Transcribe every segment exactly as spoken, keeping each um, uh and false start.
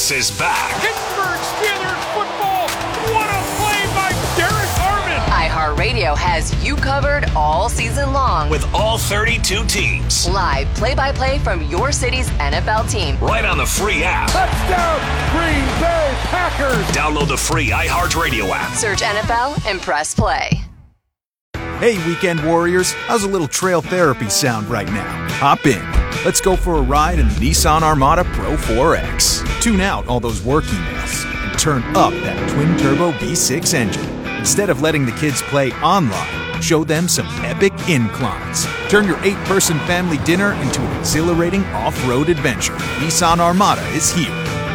This is back. Pittsburgh Steelers football. What a play by Derek Armand. iHeartRadio has you covered all season long. With all thirty-two teams. Live play-by-play from your city's N F L team. Right on the free app. Touchdown, Green Bay Packers. Download the free iHeartRadio app. Search N F L and press play. Hey, Weekend Warriors, how's a little trail therapy sound right now? Hop in. Let's go for a ride in the Nissan Armada Pro four X. Tune out all those work emails and turn up that twin-turbo V six engine. Instead of letting the kids play online, show them some epic inclines. Turn your eight-person family dinner into an exhilarating off-road adventure. Nissan Armada is here.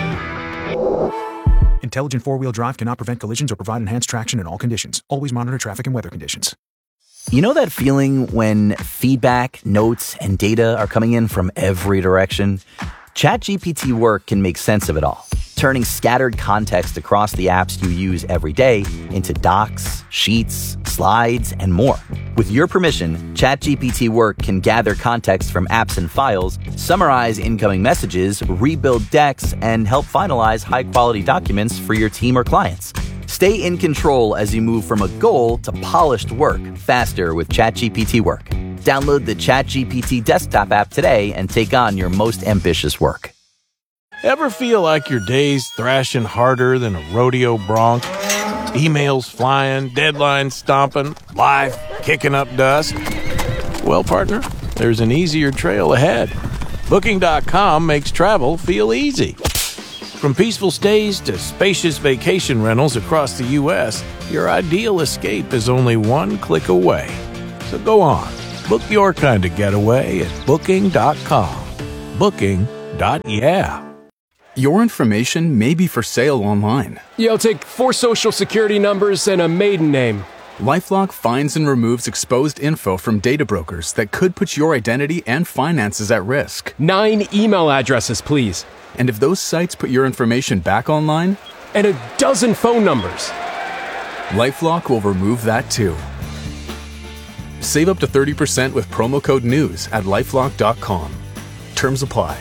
Intelligent four-wheel drive cannot prevent collisions or provide enhanced traction in all conditions. Always monitor traffic and weather conditions. You know that feeling when feedback, notes, and data are coming in from every direction? ChatGPT Work can make sense of it all, turning scattered context across the apps you use every day into docs, sheets, slides, and more. With your permission, ChatGPT Work can gather context from apps and files, summarize incoming messages, rebuild decks, and help finalize high-quality documents for your team or clients. Stay in control as you move from a goal to polished work faster with ChatGPT Work. Download the ChatGPT desktop app today and take on your most ambitious work. Ever feel like your day's thrashing harder than a rodeo bronc? Emails flying, deadlines stomping, life kicking up dust? Well, partner, there's an easier trail ahead. Booking dot com makes travel feel easy. From peaceful stays to spacious vacation rentals across the U S, your ideal escape is only one click away. So go on, book your kind of getaway at Booking dot com. Booking. Yeah. Your information may be for sale online. Yeah, I'll take four social security numbers and a maiden name. LifeLock finds and removes exposed info from data brokers that could put your identity and finances at risk. Nine email addresses, please. And if those sites put your information back online? And a dozen phone numbers. LifeLock will remove that too. Save up to thirty percent with promo code NEWS at LifeLock dot com. Terms apply.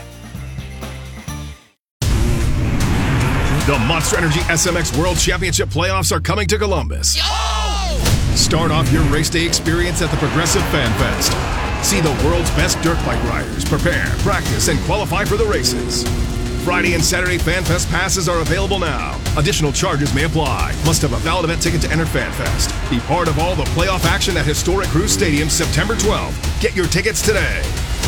The Monster Energy S M X World Championship playoffs are coming to Columbus. Yo! Start off your race day experience at the Progressive Fan Fest. See the world's best dirt bike riders prepare, practice, and qualify for the races. Friday and Saturday Fan Fest passes are available now. Additional charges may apply. Must have a valid event ticket to enter Fan Fest. Be part of all the playoff action at Historic Cruise Stadium September twelfth. Get your tickets today.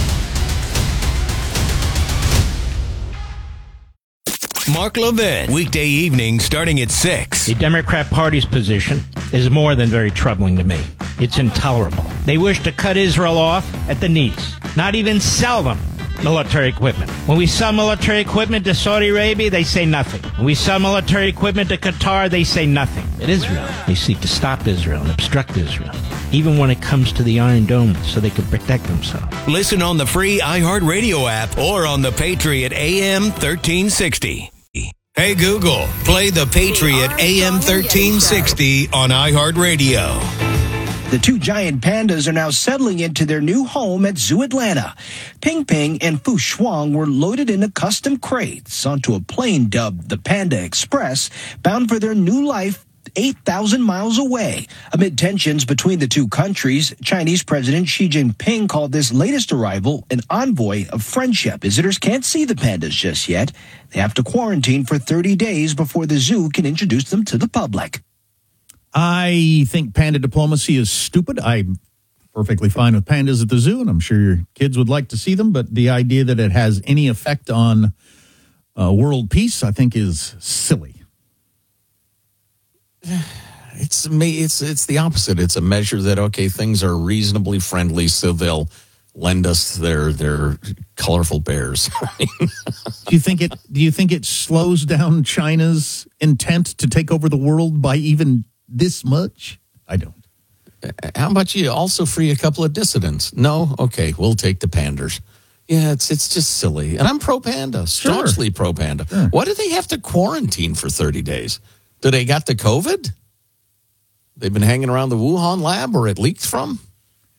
Mark Levin, weekday evening starting at six. The Democrat Party's position is more than very troubling to me. It's intolerable. They wish to cut Israel off at the knees, not even sell them military equipment. When we sell military equipment to Saudi Arabia, they say nothing. When we sell military equipment to Qatar, they say nothing. At Israel, they seek to stop Israel and obstruct Israel, even when it comes to the Iron Dome, so they can protect themselves. Listen on the free iHeartRadio app or on the Patriot A M thirteen sixty. Hey Google, play the Patriot A M thirteen sixty on iHeartRadio. The two giant pandas are now settling into their new home at Zoo Atlanta. Ping Ping and Fu Shuang were loaded into custom crates onto a plane dubbed the Panda Express, bound for their new life eight thousand miles away. Amid tensions between the two countries, Chinese President Xi Jinping called this latest arrival an envoy of friendship. Visitors can't see the pandas just yet. They have to quarantine for thirty days before the zoo can introduce them to the public. I think panda diplomacy is stupid. I'm perfectly fine with pandas at the zoo, and I'm sure your kids would like to see them, but the idea that it has any effect on uh, world peace, I think, is silly. It's it's it's the opposite. It's a measure that, okay, things are reasonably friendly, so they'll lend us their their colorful bears. do you think it? Do you think it slows down China's intent to take over the world by even this much? I don't. How about you also free a couple of dissidents? No? Okay, we'll take the panders. Yeah, it's it's just silly. And I'm pro-panda, staunchly sure. pro-panda. Sure. Why do they have to quarantine for thirty days? Do they got the COVID? They've been hanging around the Wuhan lab where it leaked from?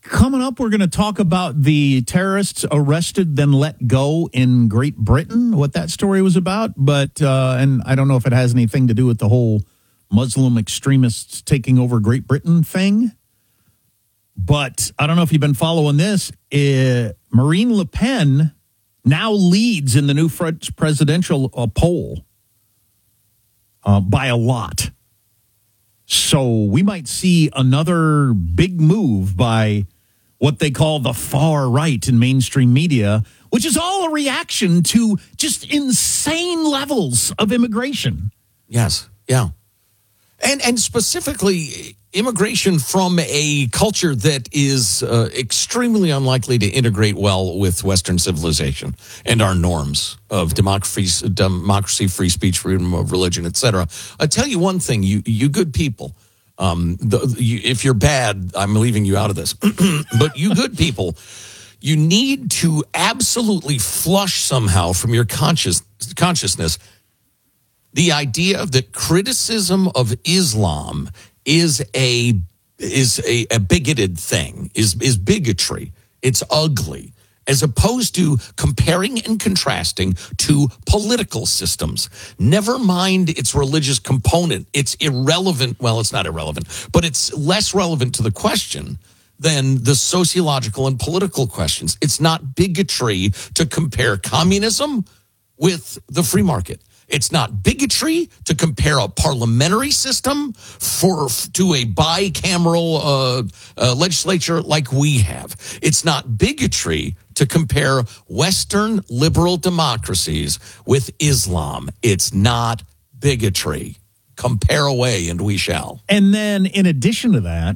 Coming up, we're going to talk about the terrorists arrested then let go in Great Britain, what that story was about. But, uh, and I don't know if it has anything to do with the whole Muslim extremists taking over Great Britain thing. But I don't know if you've been following this. Uh, Marine Le Pen now leads in the new French presidential uh, poll uh, by a lot. So we might see another big move by what they call the far right in mainstream media, which is all a reaction to just insane levels of immigration. Yes, yeah. And and specifically, immigration from a culture that is uh, extremely unlikely to integrate well with Western civilization and our norms of democracy, democracy, free speech, freedom of religion, et cetera. I'll tell you one thing, you you good people, um, the, you, if you're bad, I'm leaving you out of this, but you good people, you need to absolutely flush somehow from your conscious consciousness the idea that criticism of Islam is a is a, a bigoted thing, is is bigotry. It's ugly, as opposed to comparing and contrasting to political systems. Never mind its religious component. It's irrelevant. Well, it's not irrelevant, but it's less relevant to the question than the sociological and political questions. It's not bigotry to compare communism with the free market. It's not bigotry to compare a parliamentary system for to a bicameral uh, uh, legislature like we have. It's not bigotry to compare Western liberal democracies with Islam. It's not bigotry. Compare away and we shall. And then in addition to that,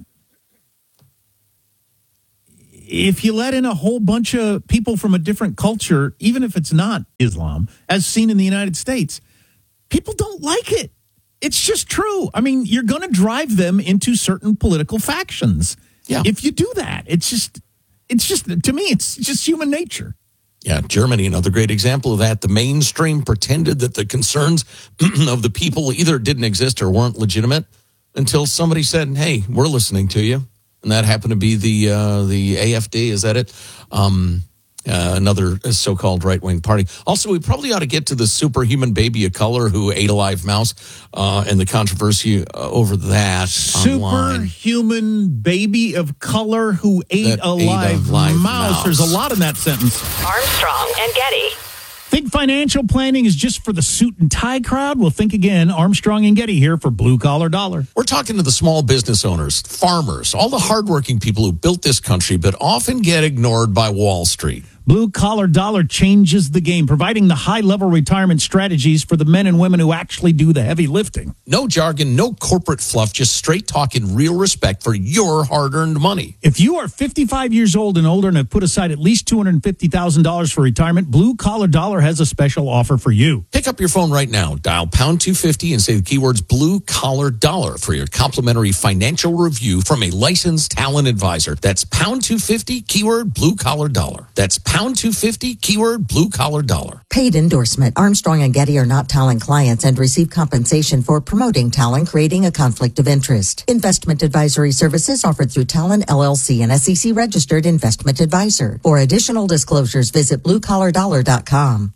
if you let in a whole bunch of people from a different culture, even if it's not Islam, as seen in the United States, people don't like it. It's just true. I mean, you're going to drive them into certain political factions. Yeah. If you do that, it's just, it's just, to me, it's just human nature. Yeah, Germany, another great example of that. The mainstream pretended that the concerns of the people either didn't exist or weren't legitimate until somebody said, hey, we're listening to you. And that happened to be the uh, the A F D, is that it? Um, uh, another so-called right-wing party. Also, we probably ought to get to the superhuman baby of color who ate a live mouse uh, and the controversy uh, over that online. Superhuman baby of color who ate, a, ate live a live mouse. mouse. There's a lot in that sentence. Armstrong and Getty. Think financial planning is just for the suit and tie crowd? Well, think again. Armstrong and Getty here for Blue Collar Dollar. We're talking to the small business owners, farmers, all the hardworking people who built this country but often get ignored by Wall Street. Blue Collar Dollar changes the game, providing the high-level retirement strategies for the men and women who actually do the heavy lifting. No jargon, no corporate fluff, just straight talk and real respect for your hard-earned money. If you are fifty-five years old and older and have put aside at least two hundred fifty thousand dollars for retirement, Blue Collar Dollar has a special offer for you. Pick up your phone right now, dial pound two fifty and say the keywords Blue Collar Dollar for your complimentary financial review from a licensed talent advisor. That's pound two fifty, keyword Blue Collar Dollar. That's pound two fifty, keyword Blue Collar Dollar. Paid endorsement. Armstrong and Getty are not Talon clients and receive compensation for promoting Talon, creating a conflict of interest. Investment advisory services offered through Talon L L C, an S E C registered investment advisor. For additional disclosures, visit blue collar dollar dot com.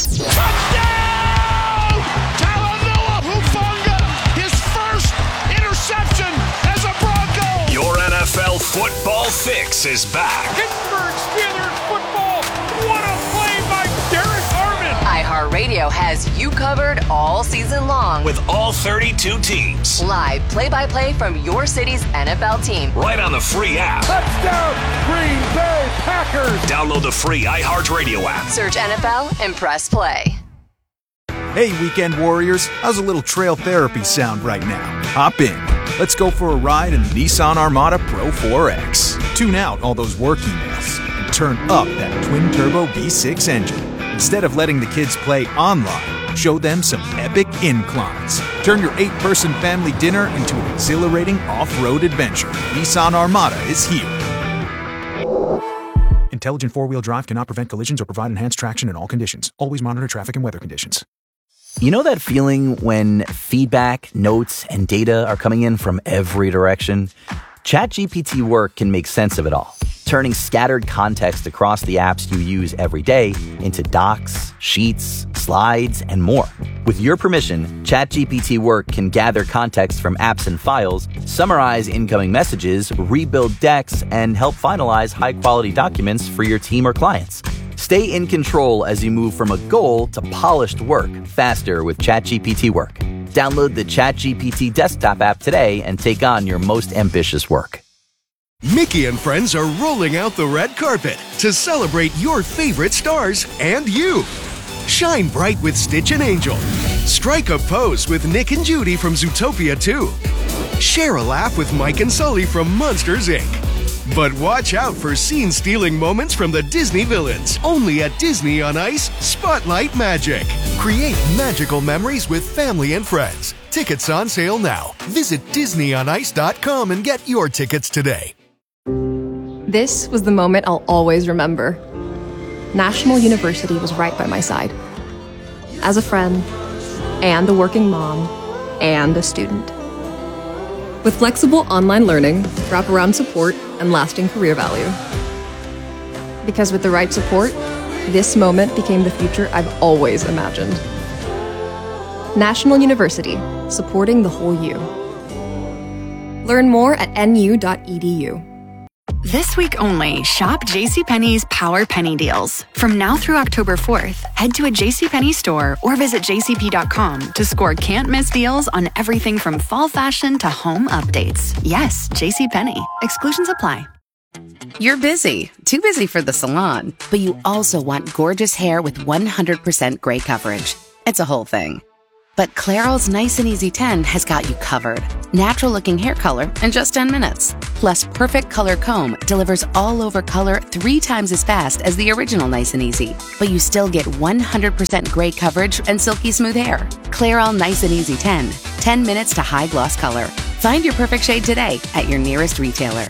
Football Fix is back. Pittsburgh Steelers football. What a play by Derek Armand. iHeartRadio has you covered all season long with all thirty-two teams. Live play-by-play from your city's N F L team. Right on the free app. Touchdown, Green Bay Packers. Download the free iHeartRadio app. Search N F L and press play. Hey, Weekend Warriors. How's a little trail therapy sound right now? Hop in. Let's go for a ride in the Nissan Armada Pro four X. Tune out all those work emails and turn up that twin-turbo V six engine. Instead of letting the kids play online, show them some epic inclines. Turn your eight-person family dinner into an exhilarating off-road adventure. Nissan Armada is here. Intelligent four-wheel drive cannot prevent collisions or provide enhanced traction in all conditions. Always monitor traffic and weather conditions. You know that feeling when feedback, notes, and data are coming in from every direction? ChatGPT Work can make sense of it all. turning scattered context across the apps you use every day into docs, sheets, slides, and more. With your permission, ChatGPT Work can gather context from apps and files, summarize incoming messages, rebuild decks, and help finalize high-quality documents for your team or clients. Stay in control as you move from a goal to polished work faster with ChatGPT Work. Download the ChatGPT desktop app today and take on your most ambitious work. Mickey and friends are rolling out the red carpet to celebrate your favorite stars and you. Shine bright with Stitch and Angel. Strike a pose with Nick and Judy from Zootopia two. Share a laugh with Mike and Sully from Monsters, Incorporated. But watch out for scene-stealing moments from the Disney villains. Only at Disney on Ice, Spotlight Magic. Create magical memories with family and friends. Tickets on sale now. Visit disney on ice dot com and get your tickets today. This was the moment I'll always remember. National University was right by my side. As a friend, and a working mom, and a student. With flexible online learning, wraparound support, and lasting career value. Because with the right support, this moment became the future I've always imagined. National University, supporting the whole you. Learn more at N U dot E D U. This week only, shop JCPenney's Power Penny Deals. From now through October fourth, head to a JCPenney store or visit J C P dot com to score can't-miss deals on everything from fall fashion to home updates. Yes, JCPenney. Exclusions apply. You're busy, too busy for the salon, but you also want gorgeous hair with one hundred percent gray coverage. It's a whole thing. But Clairol's Nice and Easy ten has got you covered. Natural-looking hair color in just ten minutes. Plus, Perfect Color Comb delivers all-over color three times as fast as the original Nice and Easy. But you still get one hundred percent gray coverage and silky smooth hair. Clairol Nice and Easy ten. ten minutes to high-gloss color. Find your perfect shade today at your nearest retailer.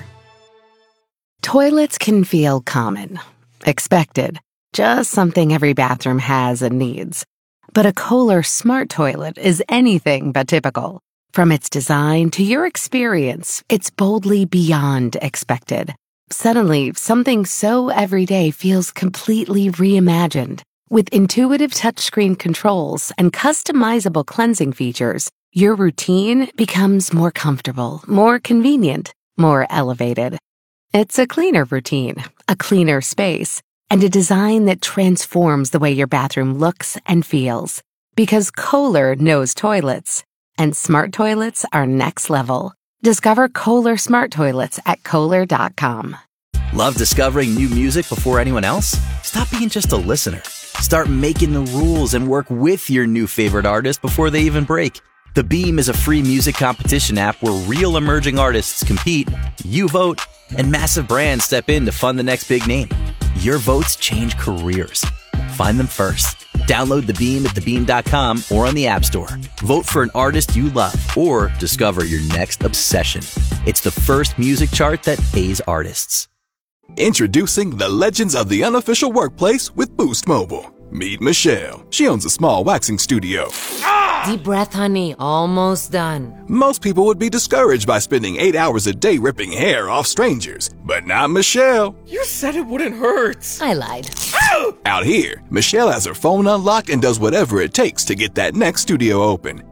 Toilets can feel common, expected, just something every bathroom has and needs. But a Kohler Smart Toilet is anything but typical. From its design to your experience, it's boldly beyond expected. Suddenly, something so everyday feels completely reimagined. With intuitive touchscreen controls and customizable cleansing features, your routine becomes more comfortable, more convenient, more elevated. It's a cleaner routine, a cleaner space, and a design that transforms the way your bathroom looks and feels. Because Kohler knows toilets, and smart toilets are next level. Discover Kohler Smart Toilets at Kohler dot com. Love discovering new music before anyone else? Stop being just a listener. Start making the rules and work with your new favorite artist before they even break. The Beam is a free music competition app where real emerging artists compete, you vote, and massive brands step in to fund the next big name. Your votes change careers. Find them first. Download The Beam at the beam dot com or on the App Store. Vote for an artist you love or discover your next obsession. It's the first music chart that pays artists. Introducing the legends of the unofficial workplace with Boost Mobile. Meet Michelle. She owns a small waxing studio. Deep breath, honey. Almost done. Most people would be discouraged by spending eight hours a day ripping hair off strangers, but not Michelle. You said it wouldn't hurt. I lied. Out here, Michelle has her phone unlocked and does whatever it takes to get that next studio open.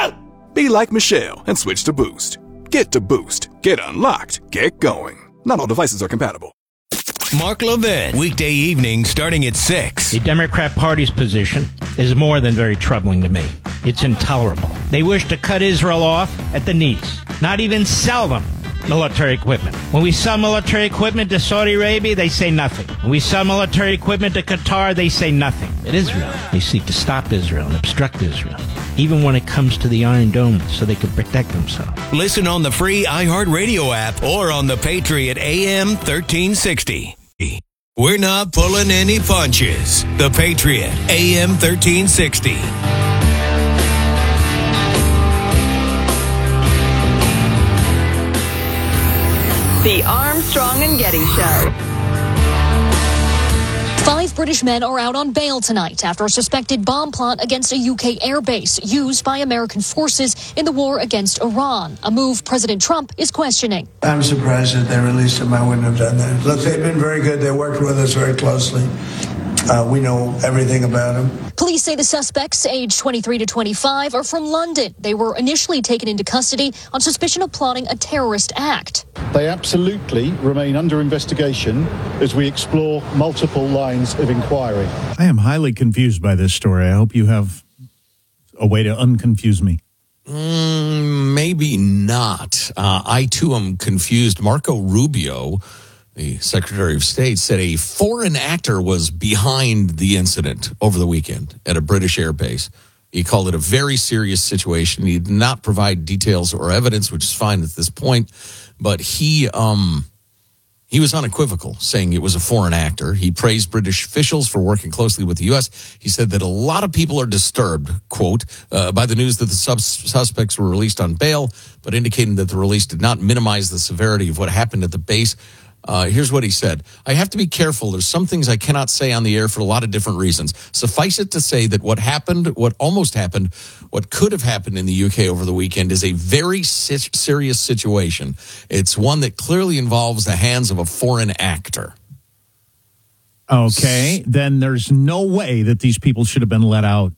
Be like Michelle and switch to Boost. Get to Boost. Get unlocked. Get going. Not all devices are compatible. Mark Levin, weekday evening starting at six. The Democrat Party's position is more than very troubling to me. It's intolerable. They wish to cut Israel off at the knees, not even sell them military equipment. When we sell military equipment to Saudi Arabia, they say nothing. When we sell military equipment to Qatar, they say nothing. At Israel, they seek to stop Israel and obstruct Israel, even when it comes to the Iron Dome, so they can protect themselves. Listen on the free iHeartRadio app or on the Patriot A M thirteen sixty. We're not pulling any punches. The Patriot A M thirteen sixty. The Armstrong and Getty Show. Five British men are out on bail tonight after a suspected bomb plot against a U K airbase used by American forces in the war against Iran, a move President Trump is questioning. I'm surprised that they released him. I wouldn't have done that. Look, they've been very good. They worked with us very closely. Uh, we know everything about him. Police say the suspects, aged twenty-three to twenty-five, are from London. They were initially taken into custody on suspicion of plotting a terrorist act. They absolutely remain under investigation as we explore multiple lines of inquiry. I am highly confused by this story. I hope you have a way to unconfuse me. Mm, maybe not. Uh, I, too, am confused. Marco Rubio, the Secretary of State, said a foreign actor was behind the incident over the weekend at a British airbase. He called it a very serious situation. He did not provide details or evidence, which is fine at this point. But he um, he was unequivocal, saying it was a foreign actor. He praised British officials for working closely with the U S. He said that a lot of people are disturbed, quote, uh, by the news that the sub- suspects were released on bail, but indicating that the release did not minimize the severity of what happened at the base. Uh, here's what he said. I have to be careful. There's some things I cannot say on the air for a lot of different reasons. Suffice it to say that what happened, what almost happened, what could have happened in the U K over the weekend is a very si- serious situation. It's one that clearly involves the hands of a foreign actor. Okay, then there's no way that these people should have been let out.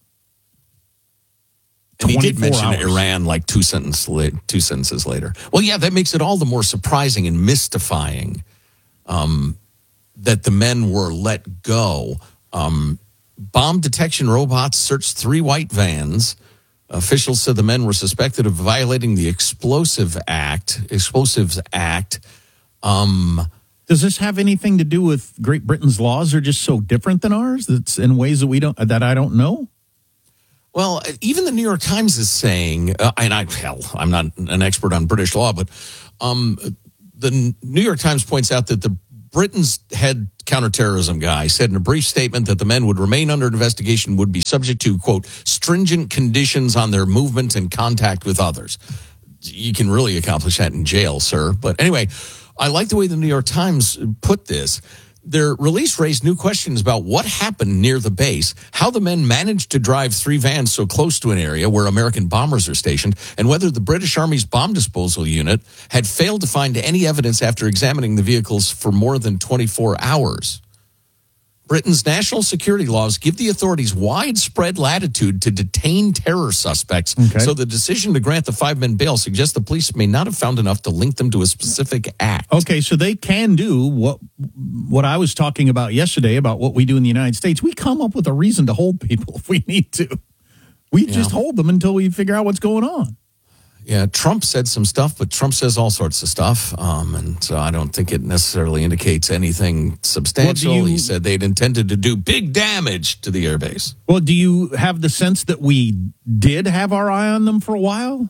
And he did mention hours. Iran like two, sentence la- two sentences later. Well, yeah, that makes it all the more surprising and mystifying um, that the men were let go. Um, bomb detection robots searched three white vans. Officials said the men were suspected of violating the Explosive Act, Explosives Act. Um, Does this have anything to do with Great Britain's laws? Are just so different than ours? That's in ways that we don't that I don't know. Well, even the New York Times is saying, uh, and I, hell, I'm not an expert on British law, but um, the New York Times points out that the Britain's head counterterrorism guy said in a brief statement that the men would remain under investigation, would be subject to, quote, stringent conditions on their movement and contact with others. You can really accomplish that in jail, sir. But anyway, I like the way the New York Times put this. Their release raised new questions about what happened near the base, how the men managed to drive three vans so close to an area where American bombers are stationed, and whether the British Army's bomb disposal unit had failed to find any evidence after examining the vehicles for more than twenty-four hours. Britain's national security laws give the authorities widespread latitude to detain terror suspects. Okay. So the decision to grant the five men bail suggests the police may not have found enough to link them to a specific act. Okay, so they can do what what I was talking about yesterday about what we do in the United States. We come up with a reason to hold people if we need to. We yeah. just hold them until we figure out what's going on. Yeah, Trump said some stuff, but Trump says all sorts of stuff, um, and so I don't think it necessarily indicates anything substantial. Well, you, he said they'd intended to do big damage to the airbase. Well, do you have the sense that we did have our eye on them for a while?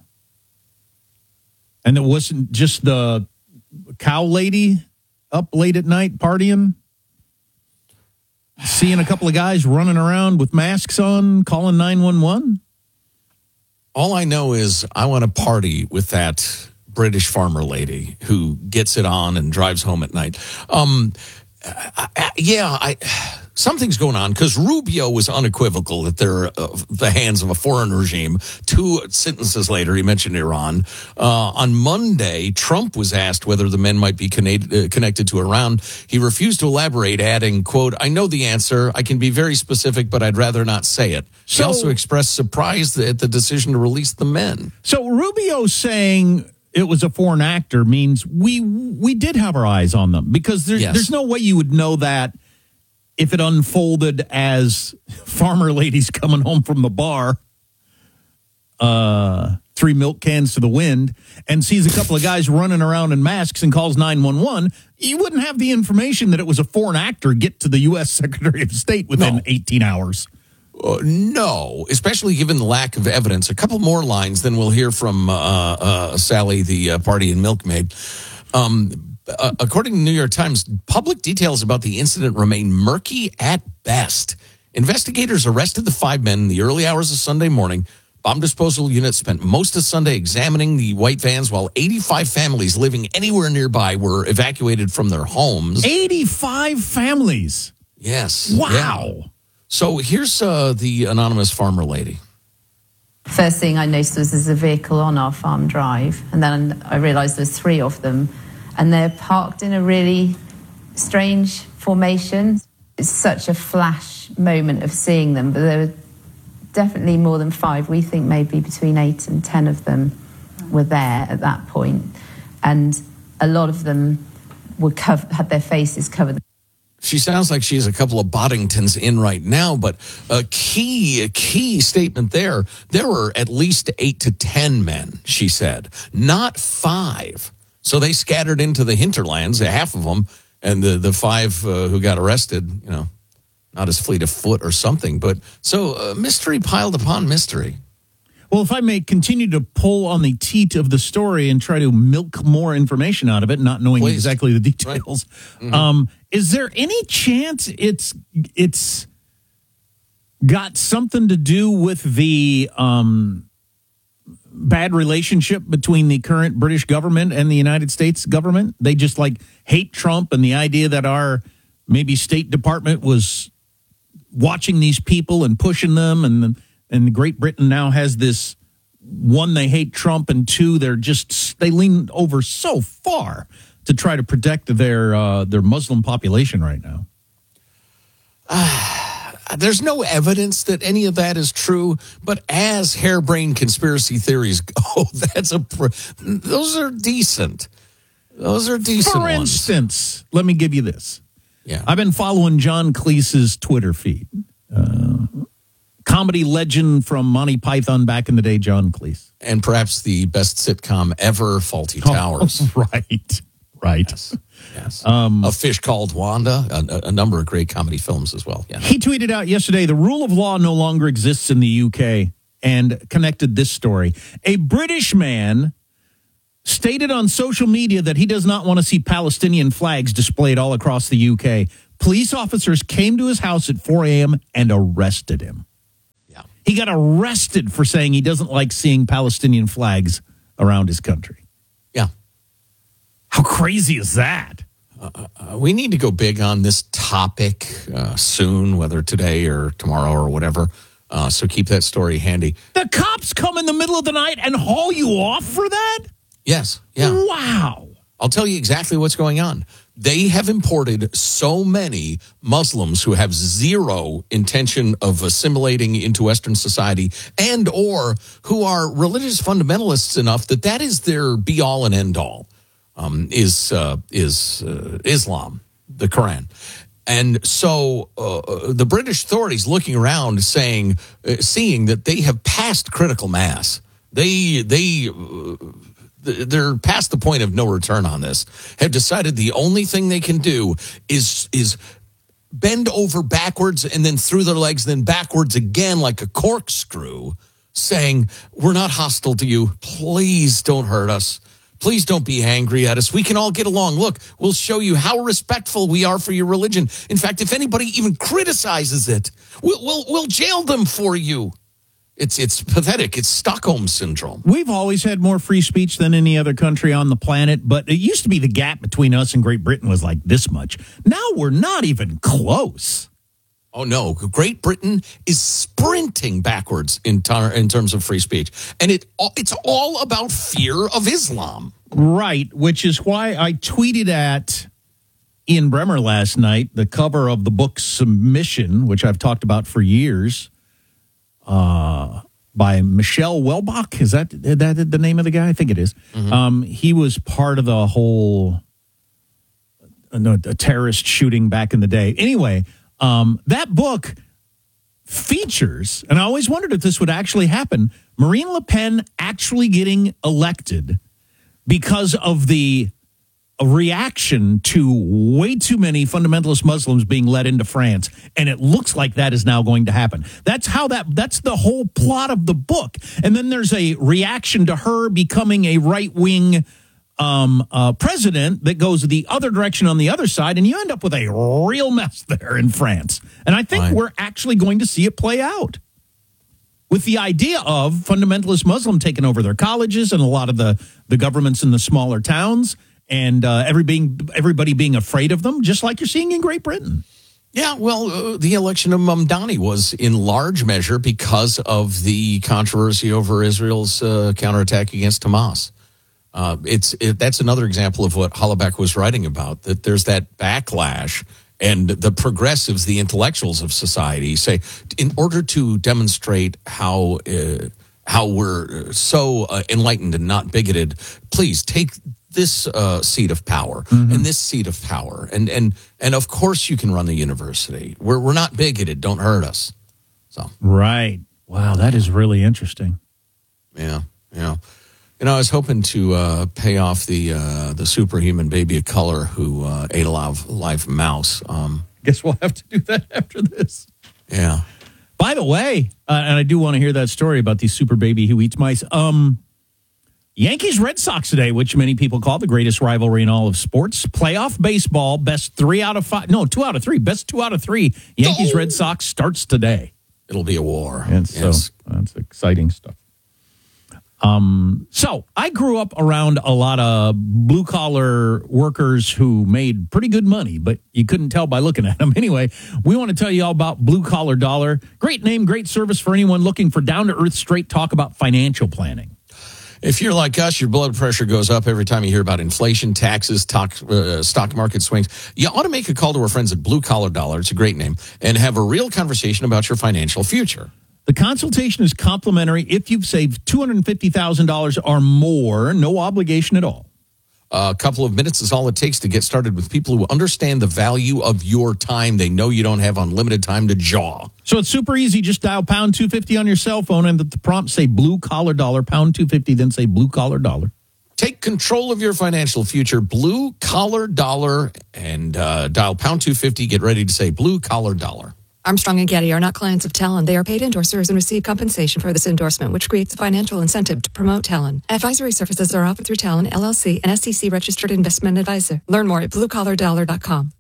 And it wasn't just the cow lady up late at night partying? Seeing a couple of guys running around with masks on, calling nine one one? All I know is I want to party with that British farmer lady who gets it on and drives home at night. Um, I, I, yeah, I, something's going on because Rubio was unequivocal that they're uh, the hands of a foreign regime. Two sentences later, he mentioned Iran. Uh, on Monday, Trump was asked whether the men might be connected, uh, connected to Iran. He refused to elaborate, adding, quote, I know the answer. I can be very specific, but I'd rather not say it. So, he also expressed surprise at the decision to release the men. So Rubio saying it was a foreign actor means we we did have our eyes on them, because there's, yes. there's no way you would know that if it unfolded as farmer ladies coming home from the bar, uh, three milk cans to the wind, and sees a couple of guys running around in masks and calls nine one one. You wouldn't have the information that it was a foreign actor get to the U S Secretary of State within no. eighteen hours. Uh, no, especially given the lack of evidence. A couple more lines, then we'll hear from uh, uh, Sally, the uh, party and milkmaid. Um, uh, according to the New York Times, public details about the incident remain murky at best. Investigators arrested the five men in the early hours of Sunday morning. Bomb disposal unit spent most of Sunday examining the white vans, while eighty-five families living anywhere nearby were evacuated from their homes. eighty-five families? Yes. Wow. Yeah. So here's uh, the anonymous farmer lady. First thing I noticed was there's a vehicle on our farm drive, and then I realised there's three of them, and they're parked in a really strange formation. It's such a flash moment of seeing them, but there were definitely more than five. We think maybe between eight and ten of them were there at that point, and a lot of them were cov- had their faces covered. She sounds like she's a couple of Boddingtons in right now, but a key, a key statement there, there were at least eight to ten men, she said, not five. So they scattered into the hinterlands, half of them, and the, the five uh, who got arrested, you know, not as fleet of foot or something. But so uh, mystery piled upon mystery. Well, if I may continue to pull on the teat of the story and try to milk more information out of it, not knowing Please. exactly the details, right. mm-hmm. um, is there any chance it's it's got something to do with the um, bad relationship between the current British government and the United States government? They just like hate Trump, and the idea that our maybe State Department was watching these people and pushing them, and and Great Britain now has this, one, they hate Trump, and two, they're just, they lean over so far to try to protect their uh, their Muslim population right now. Uh, there's no evidence that any of that is true, but as harebrained conspiracy theories go, that's a those are decent. Those are decent For ones. instance, let me give you this. Yeah. I've been following John Cleese's Twitter feed. Uh, comedy legend from Monty Python back in the day, John Cleese. And perhaps the best sitcom ever, Faulty Towers. Oh, right, right. Yes, yes. Um, A Fish Called Wanda, a, a number of great comedy films as well. Yeah. He tweeted out yesterday, the rule of law no longer exists in the U K, and connected this story. A British man stated on social media that he does not want to see Palestinian flags displayed all across the U K. Police officers came to his house at four a.m. and arrested him. Yeah. He got arrested for saying he doesn't like seeing Palestinian flags around his country. Yeah. How crazy is that? Uh, uh, we need to go big on this topic uh, soon, whether today or tomorrow or whatever. Uh, so keep that story handy. The cops come in the middle of the night and haul you off for that? Yes. Yeah. Wow. I'll tell you exactly what's going on. They have imported so many Muslims who have zero intention of assimilating into Western society, and or who are religious fundamentalists enough that that is their be-all and end-all, um, is uh, is uh, Islam, the Quran. And so uh, the British authorities looking around saying, uh, seeing that they have passed critical mass. They, they... Uh, they're past the point of no return on this, have decided the only thing they can do is is bend over backwards and then through their legs, then backwards again like a corkscrew, saying, we're not hostile to you. Please don't hurt us. Please don't be angry at us. We can all get along. Look, we'll show you how respectful we are for your religion. In fact, if anybody even criticizes it, we'll, we'll, we'll jail them for you. It's it's pathetic. It's Stockholm Syndrome. We've always had more free speech than any other country on the planet, but it used to be the gap between us and Great Britain was like this much. Now we're not even close. Oh, no. Great Britain is sprinting backwards in, tar- in terms of free speech. And it it's all about fear of Islam. Right, which is why I tweeted at Ian Bremmer last night, the cover of the book Submission, which I've talked about for years, Uh, by Michelle Welbach. Is that, is that the name of the guy? I think it is. Mm-hmm. Um, he was part of the whole uh, no, a terrorist shooting back in the day. Anyway, um, that book features, and I always wondered if this would actually happen, Marine Le Pen actually getting elected because of the a reaction to way too many fundamentalist Muslims being led into France, and it looks like that is now going to happen. That's how that that's the whole plot of the book. And then there's a reaction to her becoming a right-wing um, uh, president that goes the other direction on the other side, and you end up with a real mess there in France. And I think right. we're actually going to see it play out, with the idea of fundamentalist Muslim taking over their colleges and a lot of the, the governments in the smaller towns, and uh, every being, everybody being afraid of them, just like you're seeing in Great Britain. Yeah, well, uh, the election of Mamdani was in large measure because of the controversy over Israel's uh, counterattack against Hamas. Uh, it's it, that's another example of what Hollaback was writing about, that there's that backlash, and the progressives, the intellectuals of society, say, in order to demonstrate how uh, how we're so uh, enlightened and not bigoted, please take this uh, seat of power mm-hmm. and this seat of power, and and and of course you can run the university. We're we're not bigoted. Don't hurt us. So right. Wow, that is really interesting. Yeah, yeah. You know, I was hoping to uh, pay off the uh, the superhuman baby of color who uh, ate a live, live mouse. Um, Guess we'll have to do that after this. Yeah. By the way, uh, and I do want to hear that story about the super baby who eats mice. Um, Yankees Red Sox today, which many people call the greatest rivalry in all of sports. Playoff baseball, best three out of five. No, two out of three. Best two out of three. Yankees Red Sox starts today. It'll be a war. And so yes. That's exciting stuff. Um, so I grew up around a lot of blue collar workers who made pretty good money, but you couldn't tell by looking at them. Anyway, we want to tell you all about Blue Collar Dollar. Great name, great service for anyone looking for down to earth, straight talk about financial planning. If you're like us, your blood pressure goes up every time you hear about inflation, taxes, talk, uh, stock market swings. You ought to make a call to our friends at Blue Collar Dollar. It's a great name, and have a real conversation about your financial future. The consultation is complimentary if you've saved two hundred fifty thousand dollars or more, no obligation at all. A couple of minutes is all it takes to get started with people who understand the value of your time. They know you don't have unlimited time to jaw. So it's super easy. Just dial pound two fifty on your cell phone, and the prompt say Blue Collar Dollar, pound two fifty, then say Blue Collar Dollar. Take control of your financial future, Blue Collar Dollar, and uh, dial pound two fifty. Get ready to say Blue Collar Dollar. Armstrong and Getty are not clients of Talon. They are paid endorsers and receive compensation for this endorsement, which creates a financial incentive to promote Talon. Advisory services are offered through Talon, L L C, an S E C registered investment advisor. Learn more at blue collar dollar dot com.